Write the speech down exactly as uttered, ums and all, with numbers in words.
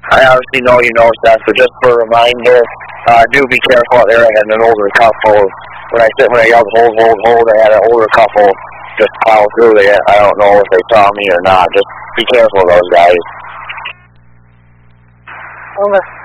I obviously know you know Seth, but just for a reminder, uh, do be careful out there. I had an older couple. When I sit when I yelled hold, hold, hold, I had an older couple just plow through. They, I don't know if they saw me or not. Just be careful of those guys. Over.